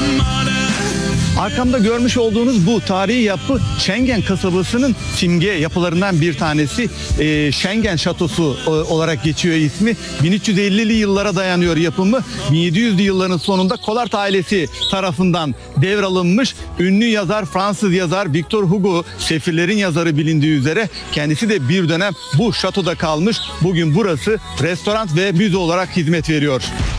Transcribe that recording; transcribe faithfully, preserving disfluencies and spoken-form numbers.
Arkamda görmüş olduğunuz bu tarihi yapı Schengen kasabasının simge yapılarından bir tanesi. Ee, Schengen Şatosu e, olarak geçiyor ismi. bin üç yüz ellili yıllara dayanıyor yapımı. bin yedi yüzlü yılların sonunda Colart ailesi tarafından devralınmış. Ünlü yazar, Fransız yazar Victor Hugo, Sefirlerin yazarı bilindiği üzere kendisi de bir dönem bu şatoda kalmış. Bugün burası restoran ve müze olarak hizmet veriyor.